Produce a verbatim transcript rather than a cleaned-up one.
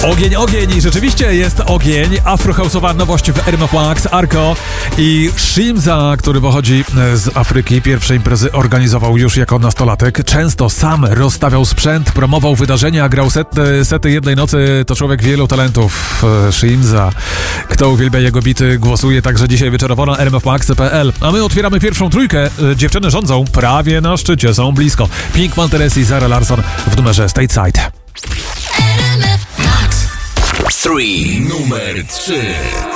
Ogień, ogień i rzeczywiście jest ogień. Afrohouse'owa nowość w R M F Max, Arco i Shimza, który pochodzi z Afryki. Pierwsze imprezy organizował już jako nastolatek. Często sam rozstawiał sprzęt, promował wydarzenia, grał sety, sety jednej nocy. To człowiek wielu talentów. Shimza. Kto uwielbia jego bity, głosuje także dzisiaj wieczorowo na r m f max kropka p l. A my otwieramy pierwszą trójkę. Dziewczyny rządzą prawie na szczycie, są blisko. Pinkman Teresi i Zara Larsson w numerze Stateside. Three, numer trzy.